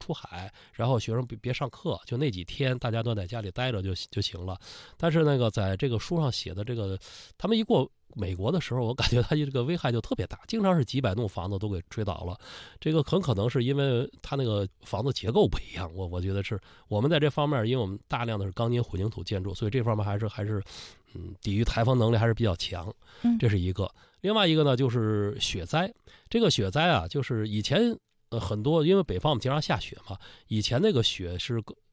出海，然后学生别上课，就那几天大家都在家里待着就行了。但是那个在这个书上写的这个，他们一过美国的时候，我感觉它这个危害就特别大，经常是几百栋房子都给吹倒了。这个很可能是因为它那个房子结构不一样，我觉得是我们在这方面，因为我们大量的是钢筋混凝土建筑，所以这方面还是抵御台风能力还是比较强。这是一个。另外一个呢，就是雪灾。这个雪灾啊，就是以前很多，因为北方我们经常下雪嘛，以前那个雪是